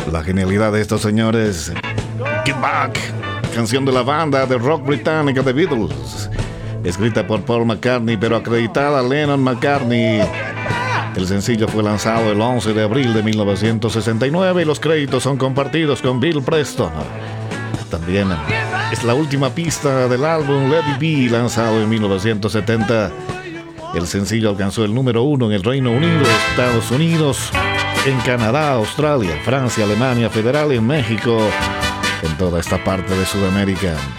La genialidad de estos señores. Get Back, canción de la banda de rock británica The Beatles, escrita por Paul McCartney pero acreditada a Lennon McCartney. El sencillo fue lanzado el 11 de abril de 1969 y los créditos son compartidos con Bill Preston. También es la última pista del álbum Let It Be, lanzado en 1970. El sencillo alcanzó el número 1 en el Reino Unido, Estados Unidos, en Canadá, Australia, Francia, Alemania Federal y en México, en toda esta parte de Sudamérica.